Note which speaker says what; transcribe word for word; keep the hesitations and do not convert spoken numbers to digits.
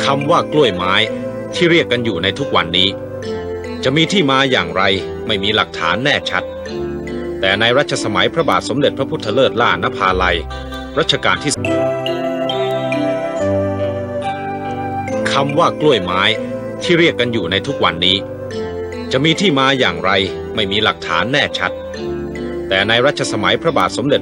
Speaker 1: คำว่ากล้วยไม้ที่เรียกกันอยู่ในทุกวันนี้จะมีที่มาอย่างไรไม่มีหลักฐานแน่ชัดแต่ในรัชสมัยพระบาทสมเด็จพระพุทธเลิศล่านภาลัยรัชกาลที่คำว่ากล้วยไม้ที่เรียกกันอยู่ในทุกวันนี้จะมีที่มาอย่างไรไม่มีหลักฐานแน่ชัดแต่ในรัชสมัยพระบาทสมเด็จ